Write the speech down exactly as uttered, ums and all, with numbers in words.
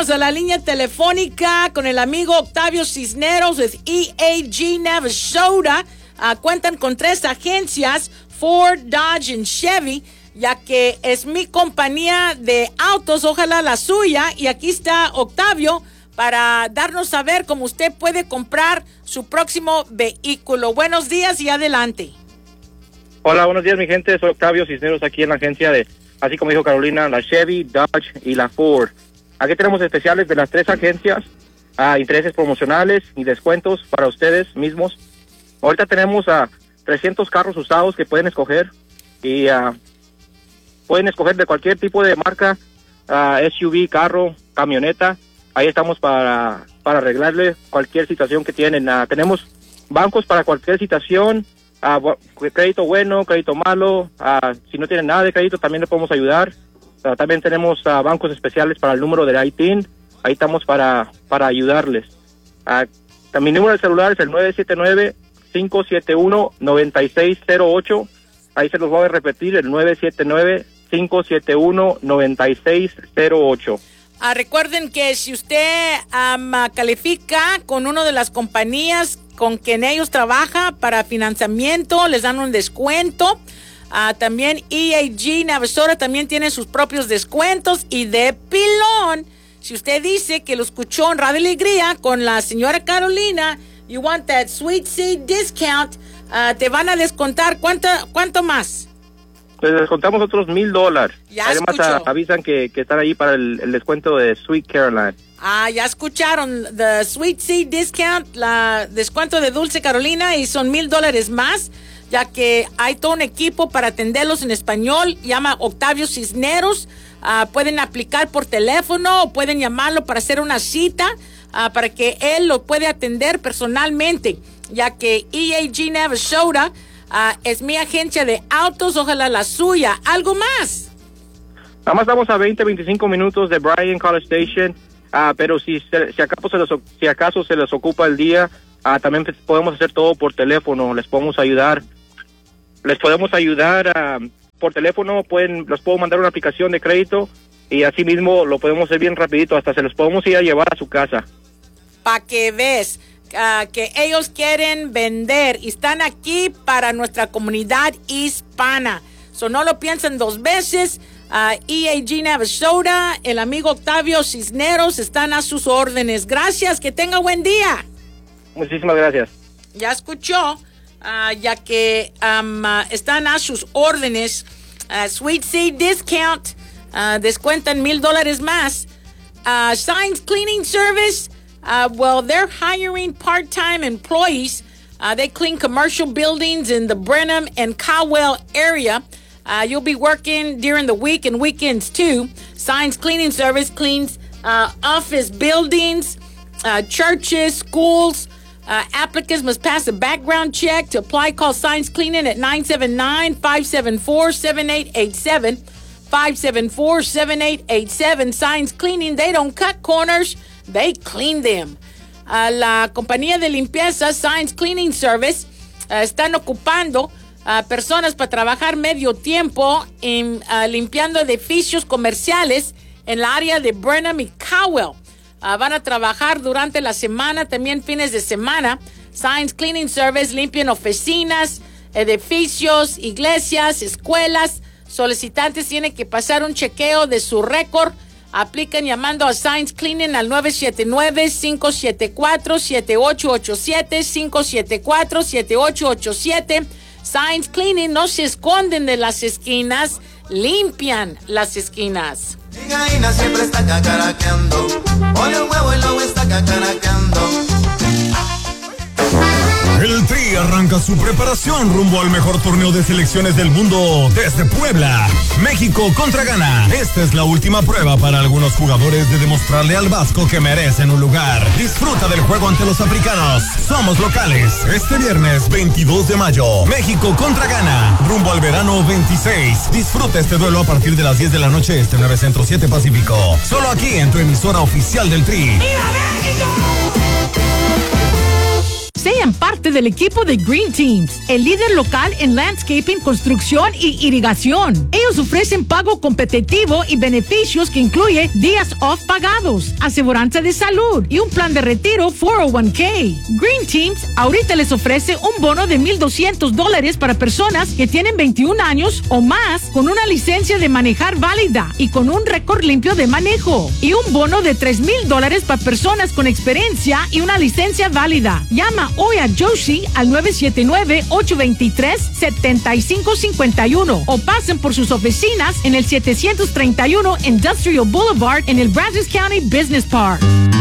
vamos a la línea telefónica con el amigo Octavio Cisneros de E A G Navasota. Uh, cuentan con tres agencias, Ford, Dodge y Chevy, ya que es mi compañía de autos, ojalá la suya. Y aquí está Octavio para darnos a saber cómo usted puede comprar su próximo vehículo. Buenos días y adelante. Hola, buenos días mi gente, soy Octavio Cisneros aquí en la agencia de, así como dijo Carolina, la Chevy, Dodge y la Ford. Aquí tenemos especiales de las tres agencias, uh, intereses promocionales y descuentos para ustedes mismos. Ahorita tenemos a uh, trescientos carros usados que pueden escoger y uh, pueden escoger de cualquier tipo de marca, uh, S U V, carro, camioneta. Ahí estamos para, para arreglarle cualquier situación que tienen. Uh, tenemos bancos para cualquier situación, uh, crédito bueno, crédito malo. Uh, si no tienen nada de crédito también le podemos ayudar. Uh, también tenemos uh, bancos especiales para el número del I T I N. Ahí estamos para, para ayudarles. Uh, mi número de celular es el nueve siete nueve, cinco siete uno, nueve seis cero ocho. Ahí se los voy a repetir, el nueve siete nueve, cinco siete uno, nueve seis cero ocho. Ah, recuerden que si usted um, califica con una de las compañías con quien ellos trabajan para financiamiento, les dan un descuento. Uh, también E A G Navasota también tiene sus propios descuentos. Y de pilón, si usted dice que lo escuchó en Radio Alegría con la señora Carolina, you want that Sweet Seed discount, uh, te van a descontar, ¿cuánto, cuánto más? Les descontamos otros mil dólares. Además a, avisan que, que están ahí para el, el descuento de Sweet Caroline. Ah, ya escucharon, the Sweet Seed discount, la descuento de Dulce Carolina, y son mil dólares más, ya que hay todo un equipo para atenderlos en español. Llama Octavio Cisneros. Uh, pueden aplicar por teléfono o pueden llamarlo para hacer una cita uh, para que él lo puede atender personalmente, ya que E A G Navasota Uh, es mi agencia de autos, ojalá la suya. ¿Algo más? Nada más estamos a veinte, veinticinco minutos de Bryan College Station, uh, pero si, se, si, acaso se les, si acaso se les ocupa el día, uh, también podemos hacer todo por teléfono, les podemos ayudar. Les podemos ayudar uh, por teléfono, pueden, les puedo mandar una aplicación de crédito y así mismo lo podemos hacer bien rapidito, hasta se los podemos ir a llevar a su casa. Pa' que ves. Uh, que ellos quieren vender y están aquí para nuestra comunidad hispana. So no lo piensen dos veces. Uh, E A G Navasota, el amigo Octavio Cisneros están a sus órdenes. Gracias, que tenga buen día. Muchísimas gracias. Ya escuchó, uh, ya que um, uh, están a sus órdenes. Uh, Sweet Seed Discount, uh, descuentan mil dólares más. Uh, Signs Cleaning Service. Uh, well, they're hiring part-time employees. Uh, they clean commercial buildings in the Brenham and Caldwell area. Uh, you'll be working during the week and weekends, too. Signs Cleaning Service cleans uh, office buildings, uh, churches, schools. Uh, applicants must pass a background check. To apply, call Signs Cleaning at nine seven nine, five seven four, seven eight eight seven. five seven four, seven eight eight seven. Signs Cleaning, they don't cut corners. They clean them. Uh, la compañía de limpieza Signs Cleaning Service uh, están ocupando uh, personas para trabajar medio tiempo en, uh, limpiando edificios comerciales en la área de Brenham y Caldwell. Uh, van a trabajar durante la semana, también fines de semana. Signs Cleaning Service limpian oficinas, edificios, iglesias, escuelas. Solicitantes tienen que pasar un chequeo de su récord. Aplican llamando a Signs Cleaning al nueve siete nueve, cinco siete cuatro, siete ocho ocho siete, cinco siete cuatro, siete ocho ocho siete. Signs Cleaning no se esconden de las esquinas, limpian las esquinas. Mi gallina siempre está cacaraqueando, pone el huevo y luego está cacaraqueando. El Tri arranca su preparación rumbo al mejor torneo de selecciones del mundo desde Puebla. México contra Ghana. Esta es la última prueba para algunos jugadores de demostrarle al Vasco que merecen un lugar. Disfruta del juego ante los africanos. Somos locales. Este viernes veintidós de mayo. México contra Ghana. Rumbo al verano veintiséis. Disfruta este duelo a partir de las diez de la noche este, nueve Centro, siete Pacífico. Solo aquí en tu emisora oficial del Tri. ¡Viva México! Sean parte del equipo de Green Teams, el líder local en landscaping, construcción y irrigación. Ellos ofrecen pago competitivo y beneficios que incluye días off pagados, aseguranza de salud y un plan de retiro cuatro oh one k. Green Teams ahorita les ofrece un bono de mil doscientos dólares para personas que tienen veintiún años o más con una licencia de manejar válida y con un récord limpio de manejo. Y un bono de tres mil dólares para personas con experiencia y una licencia válida. Llama hoy a Joshi al nueve siete nueve, ocho dos tres, siete cinco cinco uno o pasen por sus oficinas en el setecientos treinta y uno Industrial Boulevard en el Brazos County Business Park.